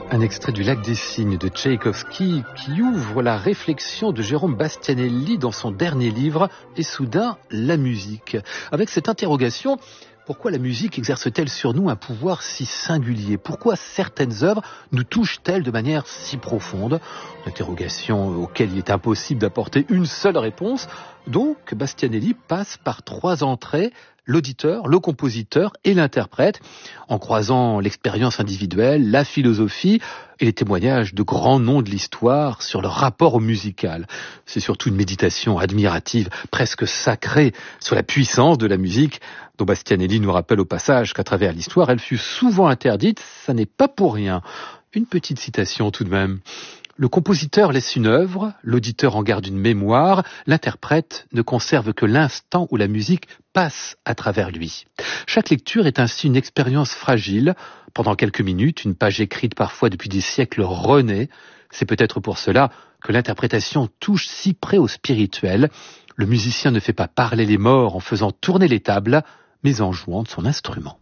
Un extrait du Lac des Cygnes de Tchaïkovski qui ouvre la réflexion de Jérôme Bastianelli dans son dernier livre « Et soudain, la musique ». Avec cette interrogation, pourquoi la musique exerce-t-elle sur nous un pouvoir si singulier ? Pourquoi certaines œuvres nous touchent-elles de manière si profonde ? Une interrogation auquel il est impossible d'apporter une seule réponse. Donc, Bastianelli passe par 3 entrées: l'auditeur, le compositeur et l'interprète, en croisant l'expérience individuelle, la philosophie et les témoignages de grands noms de l'histoire sur leur rapport au musical. C'est surtout une méditation admirative, presque sacrée, sur la puissance de la musique, dont Bastianelli nous rappelle au passage qu'à travers l'histoire, elle fut souvent interdite, ça n'est pas pour rien. Une petite citation tout de même. Le compositeur laisse une œuvre, l'auditeur en garde une mémoire, l'interprète ne conserve que l'instant où la musique passe à travers lui. Chaque lecture est ainsi une expérience fragile. Pendant quelques minutes, une page écrite parfois depuis des siècles renaît. C'est peut-être pour cela que l'interprétation touche si près au spirituel. Le musicien ne fait pas parler les morts en faisant tourner les tables, mais en jouant de son instrument.